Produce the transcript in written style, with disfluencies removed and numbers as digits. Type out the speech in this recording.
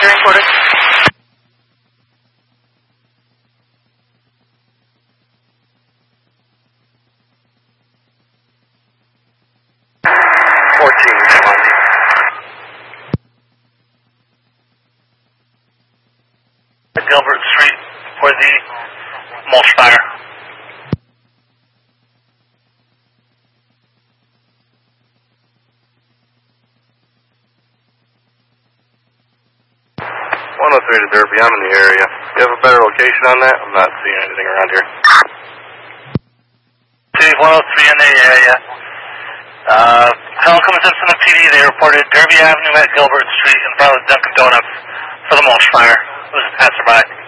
Roger, reported. Gilbert Street for the mulch fire. To Derby, I'm in the area. Do you have a better location on that? I'm not seeing anything around here. City 103 in the area. Call comes in from the PD. They reported Derby Avenue at Gilbert Street in front of the Dunkin' Donuts for the mulch fire. It was a passerby.